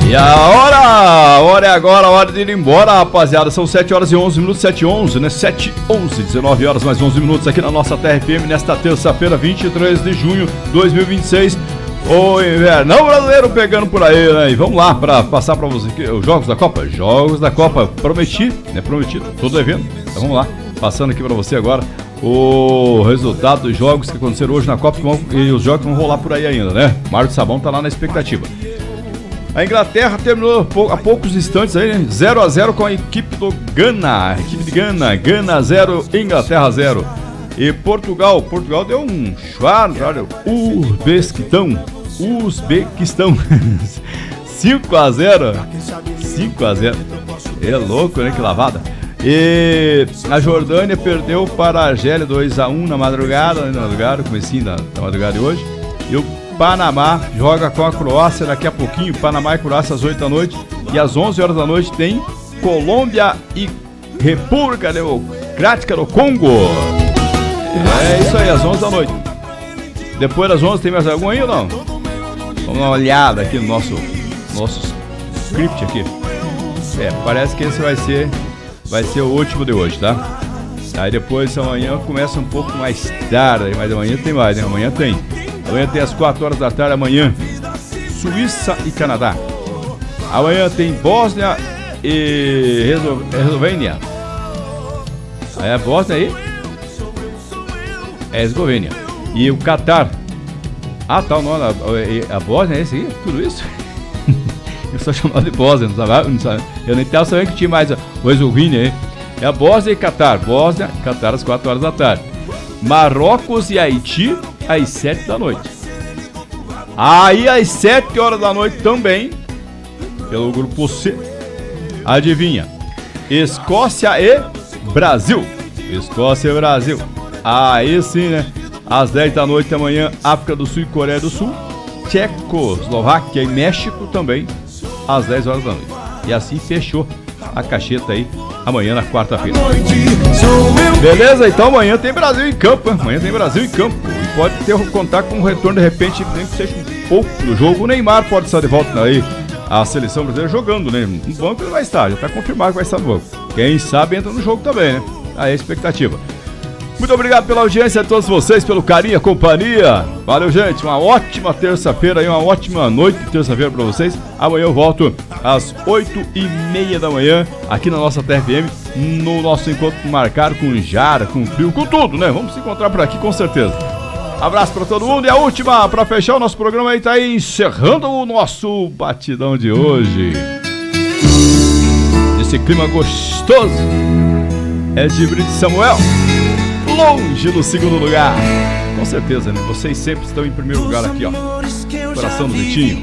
E a hora é agora, a hora de ir embora, rapaziada. São 7 horas e 11 minutos, 7h11, né? 7h11, 19 horas mais 11 minutos aqui na nossa TRFM, nesta terça-feira, 23 de junho de 2026. O invernão brasileiro pegando por aí, né? E vamos lá para passar para você os Jogos da Copa. Jogos da Copa, prometi, né? Prometido, tô devendo. Então vamos lá, passando aqui para você agora o resultado dos jogos que aconteceram hoje na Copa e os jogos vão rolar por aí ainda, né? Mário Sabão tá lá na expectativa. A Inglaterra terminou há poucos instantes aí, né? 0-0 com a equipe do Gana. A equipe de Gana. Gana 0, Inglaterra 0. E Portugal deu um char, olha, Uzbequistão 5-0. 5-0. É louco, né? Que lavada. E a Jordânia perdeu para a Argélia 2-1 na madrugada, comecinho da madrugada de hoje. E o Panamá joga com a Croácia daqui a pouquinho. Panamá e Croácia às 8 da noite. E às 11 horas da noite tem Colômbia e República Democrática do Congo. É isso aí, às 11 da noite. Depois das 11 tem mais algum aí ou não? Vamos dar uma olhada aqui no nosso script aqui. Parece que esse vai ser o último de hoje, tá? Aí depois amanhã começa um pouco mais tarde, mas amanhã tem mais, né? Amanhã tem às 4 horas da tarde, amanhã Suíça e Canadá. Amanhã tem Bósnia e Herzegovina. É a Bósnia aí? É Herzegovina. E o Catar. Ah, tá, o nome, a Bósnia é esse aí? Tudo isso? Eu só chamava de Bósnia, não sabe? Eu nem estava sabendo que tinha mais o Herzegovina aí. É a Bósnia e Catar. Bósnia e Catar às 4 horas da tarde. Marrocos e Haiti às 7 da noite. Aí às 7 horas da noite também, pelo grupo C, adivinha? Escócia e Brasil. Escócia e Brasil. Aí sim, né? Às 10 da noite amanhã, África do Sul e Coreia do Sul. Tchecoslováquia e México também às 10 horas da noite. E assim fechou a cacheta aí amanhã na quarta-feira. Beleza? Então amanhã tem Brasil em campo, hein? Amanhã tem Brasil em campo. E pode contar com um retorno de repente, nem que seja um pouco no jogo. O Neymar pode estar de volta aí. A seleção brasileira jogando, né? No banco ele vai estar, já está confirmado que vai estar no banco. Quem sabe entra no jogo também, né? Aí a expectativa. Muito obrigado pela audiência a todos vocês, pelo carinho, a companhia. Valeu, gente. Uma ótima terça-feira e uma ótima noite de terça-feira para vocês. Amanhã eu volto às 8h30 da manhã aqui na nossa TRFM, no nosso encontro marcado com Jara, com Frio, com tudo, né? Vamos se encontrar por aqui com certeza. Abraço para todo mundo e a última para fechar o nosso programa aí, tá aí encerrando o nosso batidão de hoje. Esse clima gostoso é de Brito Samuel. Longe no segundo lugar. Com certeza, né? Vocês sempre estão em primeiro lugar aqui, ó. Coração do Vitinho.